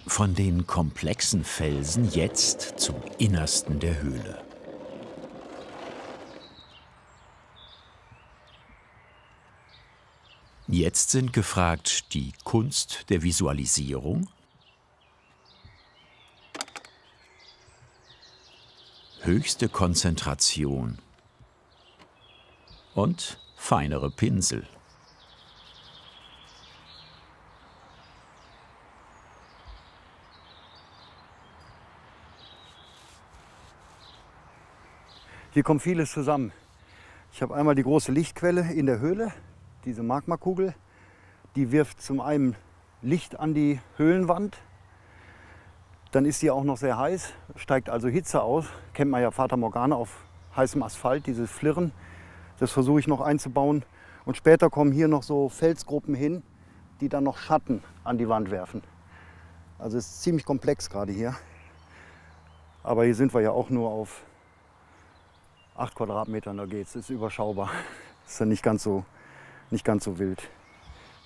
Von den komplexen Felsen jetzt zum Innersten der Höhle. Jetzt sind gefragt die Kunst der Visualisierung, höchste Konzentration und feinere Pinsel. Hier kommt vieles zusammen. Ich habe einmal die große Lichtquelle in der Höhle, diese Magmakugel. Die wirft zum einen Licht an die Höhlenwand. Dann ist sie auch noch sehr heiß, steigt also Hitze aus. Kennt man ja Fata Morgana auf heißem Asphalt, dieses Flirren. Das versuche ich noch einzubauen. Und später kommen hier noch so Felsgruppen hin, die dann noch Schatten an die Wand werfen. Also es ist ziemlich komplex gerade hier. Aber hier sind wir ja auch nur auf 8 Quadratmetern, da geht's. Ist überschaubar. Ist ja nicht ganz so wild.